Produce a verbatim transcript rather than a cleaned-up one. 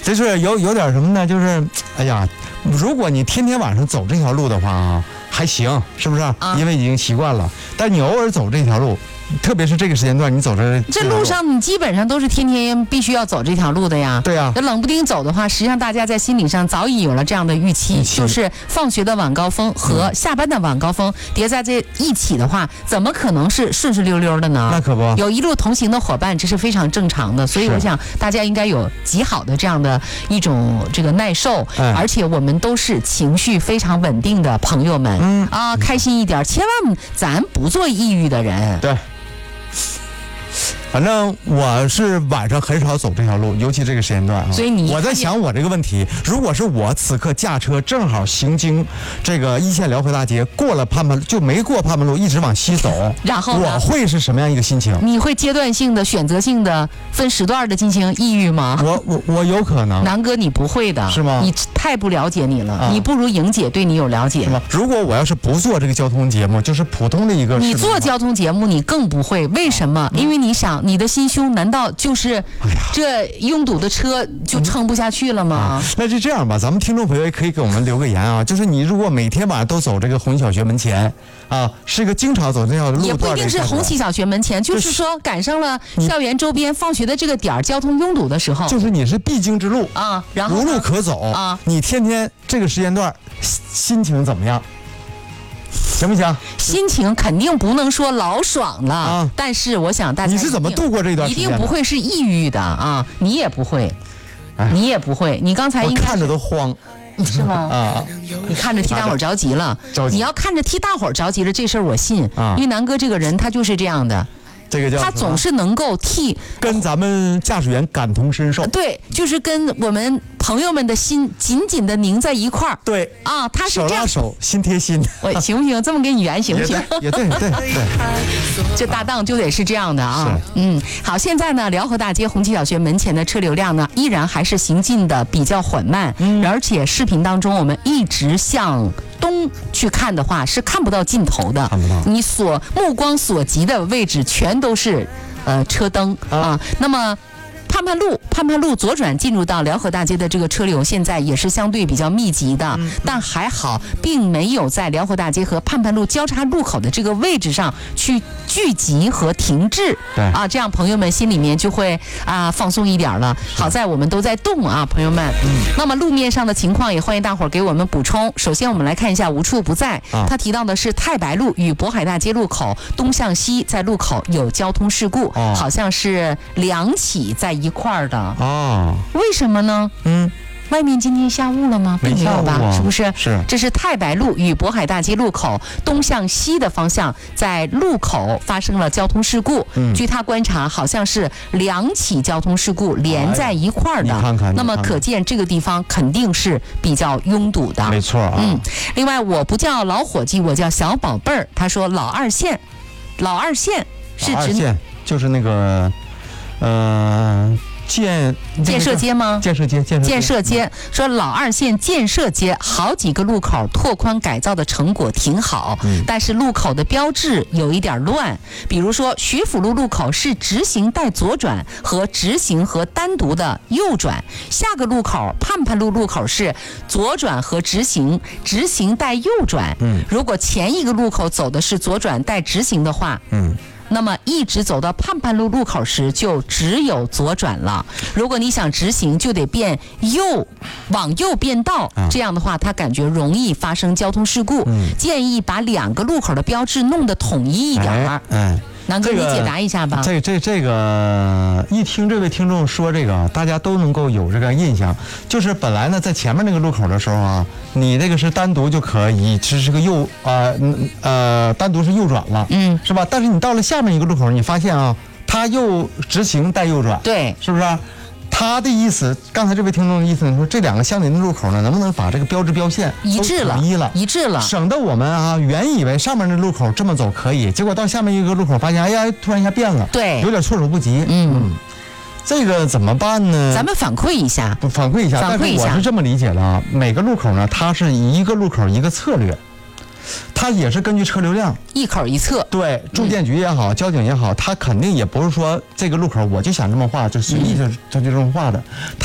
就是有有点什么呢？就是哎呀，如果你天天晚上走这条路的话啊，还行，是不是？啊、因为已经习惯了。但你偶尔走这条路。特别是这个时间段，你走这这路上，你基本上都是天天必须要走这条路的呀。 对呀、啊， 那冷不丁走的话，实际上大家在心理上早已有了这样的预期，就是放学的晚高峰和下班的晚高峰叠在这一起的话，怎么可能是顺顺溜溜的呢？ 那可不， 有一路同行的伙伴，这是非常正常的。所以我想大家应该有极好的这样的一种这个耐受，哎、而且我们都是情绪非常稳定的朋友们，嗯啊，开心一点，千万咱不做抑郁的人。 对。反正我是晚上很少走这条路，尤其这个时间段啊。 所以你我在想我这个问题，如果是我此刻驾车正好行经这个一线辽河大街，过了盼盼就没过盼盼路，一直往西走， 然后我会是什么样一个心情？ 你会阶段性的、选择性的、分时段的进行抑郁吗？ 我我我有可能。 南哥，你不会的， 是吗？ 你太不了解你了， 啊、 你不如莹姐对你有了解。 是吗？如果我要是不做这个交通节目，就是普通的一个， 你做交通节目，你更不会。为什么？因为你想，你的心胸难道就是这拥堵的车就撑不下去了吗？ 啊、那就这样吧，咱们听众朋友也可以给我们留个言啊，就是你如果每天晚上都走这个红旗小学门前啊，是一个经常走这条路段， 也不一定是红旗小学门前，就是说赶上了校园周边放学的这个点儿，交通拥堵的时候， 就是你是必经之路啊，然后无路可走啊，你天天这个时间段心情怎么样？行不行？ 心情肯定不能说老爽了，啊、但是我想大家你是怎么度过这段时间？ 一定不会是抑郁的啊，你也不会，你也不会。你刚才应该我看着都慌， 是吗？ 啊， 你看着替大伙儿着急了， 着急。 你要看着替大伙儿着急了，这事儿我信， 啊、 因为南哥这个人他就是这样的。 这个叫他总是能够替跟咱们驾驶员感同身受， 对，就是跟我们朋友们的心紧紧的拧在一块儿。 对啊，他是这样， 手拉手，心贴心。 我行不行？这么给你圆行不行？ 也对，也对，对对。 这搭档就得是这样的啊。嗯，好，现在呢，辽河大街红旗小学门前的车流量呢，依然还是行进的比较缓慢，嗯，而且视频当中我们一直向东去看的话，是看不到尽头的。 看不到。 你所目光所及的位置，全都是呃车灯啊。啊那么。盼盼路，盼盼路左转进入到辽河大街的这个车流，现在也是相对比较密集的，嗯、但还好，并没有在辽河大街和盼盼路交叉路口的这个位置上去聚集和停滞。 对啊，这样朋友们心里面就会啊放松一点了。好在我们都在动啊，朋友们。嗯。那么路面上的情况也欢迎大伙儿给我们补充。首先，我们来看一下无处不在，啊、他提到的是太白路与渤海大街路口东向西，在路口有交通事故，哦、好像是两起在一块儿的哦， 为什么呢？嗯，外面今天下雾了吗？并没有吧， 啊、 是不是？ 是， 这是太白路与渤海大街路口东向西的方向，在路口发生了交通事故。嗯，据他观察，好像是两起交通事故连在一块儿的。 哎、你看看， 那么可见这个地方肯定是比较拥堵的。 没错啊。 嗯，另外我不叫老伙计，我叫小宝贝儿。他说老二线，老二线是指老二线就是那个。呃，建建设街吗？ 建设街，建设建设街说老二线建设街好几个路口拓宽改造的成果挺好，嗯、但是路口的标志有一点乱。比如说徐府路路口是直行带左转和直行和单独的右转，下个路口盼盼路路口是左转和直行，直行带右转。嗯，如果前一个路口走的是左转带直行的话，嗯。那么一直走到盼盼路路口时，就只有左转了。如果你想直行，就得变右，往右变道。啊、这样的话，他感觉容易发生交通事故。嗯、建议把两个路口的标志弄得统一一点儿。哎。哎南哥，你解答一下吧。 这这这个，一听这位听众说这个，大家都能够有这个印象。就是本来呢，在前面那个路口的时候啊，你那个是单独就可以，这是个右呃呃，单独是右转了，嗯，是吧？但是你到了下面一个路口，你发现啊，它又直行带右转， 对， 是不是？他的意思，刚才这位听众的意思呢，说这两个相邻的路口呢，能不能把这个标志标线一致了， 统一了， 一致了， 省得我们啊，原以为上面的路口这么走可以，结果到下面一个路口发现，哎呀，突然一下变了， 对， 有点措手不及。嗯，嗯这个怎么办呢？ 咱们反馈一下， 不反馈一下， 反馈一下。 但是我是这么理解的啊，每个路口呢，它是一个路口一个策略。它也是根据车流量一口一策， 对，住建局也好，嗯、交警也好，它肯定也不是说这个路口我就想这么画，就随意就就这么画的。